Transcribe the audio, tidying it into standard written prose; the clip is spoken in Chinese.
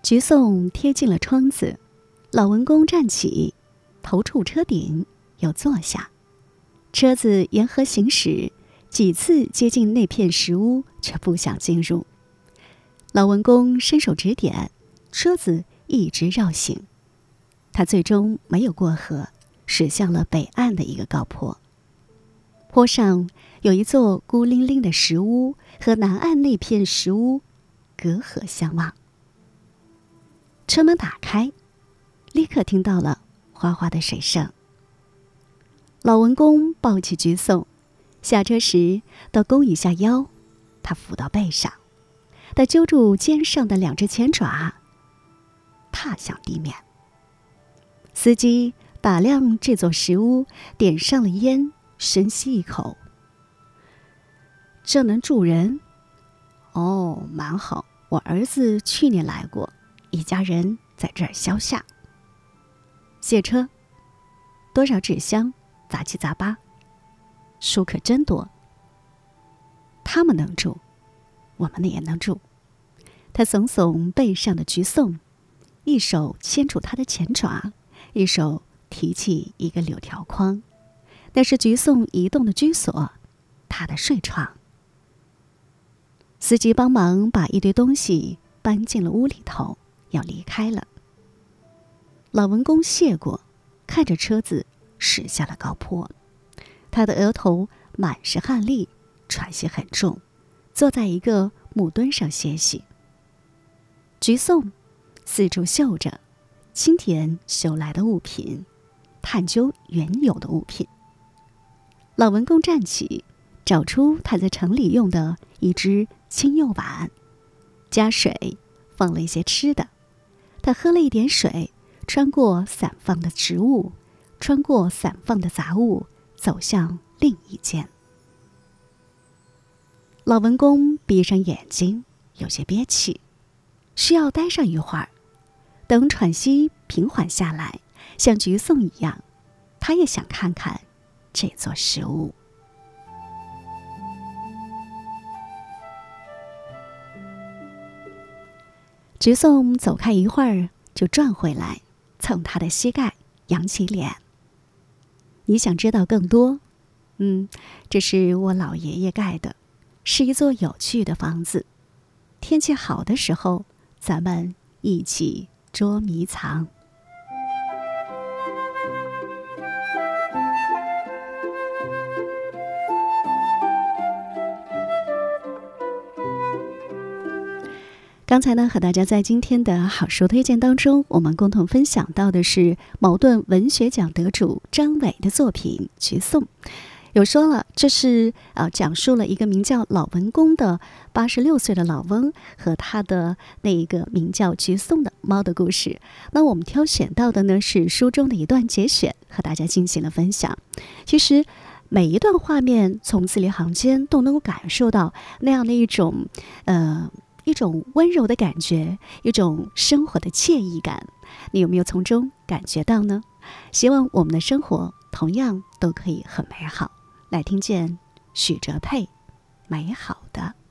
菊送贴近了窗子，老文公站起，头触车顶，又坐下。车子沿河行驶，几次接近那片石屋，却不想进入。老文公伸手指点，车子一直绕行。他最终没有过河，驶向了北岸的一个高坡。坡上有一座孤零零的石屋，和南岸那片石屋隔河相望。车门打开，立刻听到了哗哗的水声。老文公抱起菊送，下车时都弓一下腰，他扶到背上，他揪住肩上的2只前爪，踏向地面。司机打量这座石屋，点上了烟，深吸一口。这能住人？哦，蛮好，我儿子去年来过，一家人在这儿消夏。卸车，多少纸箱，杂七杂八，书可真多。他们能住，我们也能住。他耸耸背上的菊送，一手牵住他的前爪，一手提起一个柳条筐，那是菊送移动的居所，他的睡床。司机帮忙把一堆东西搬进了屋里头，要离开了。老文公谢过，看着车子驶下了高坡，他的额头满是汗粒，喘息很重，坐在一个木墩上歇息。菊送四处嗅着清田修来的物品，探究原有的物品。老文公站起，找出他在城里用的一只青釉碗，加水，放了一些吃的。他喝了一点水，穿过散放的植物，穿过散放的杂物，走向另一间。老文公闭上眼睛，有些憋气，需要待上一会儿。等喘息平缓下来，像菊送一样，他也想看看这座石屋。菊送走开一会儿，就转回来，蹭他的膝盖，扬起脸。你想知道更多？这是我老爷爷盖的，是一座有趣的房子。天气好的时候，咱们一起捉迷藏。刚才呢，和大家在今天的好书推荐当中，我们共同分享到的是茅盾文学奖得主张伟的作品《菊送》。有说了，这是讲述了一个名叫老文公的86岁的老翁和他的那一个名叫菊送的猫的故事。那我们挑选到的呢是书中的一段节选，和大家进行了分享。其实每一段画面从字里行间都能够感受到那样的一种温柔的感觉，一种生活的惬意感。你有没有从中感觉到呢？希望我们的生活同样都可以很美好。来听见许哲佩《美好的》。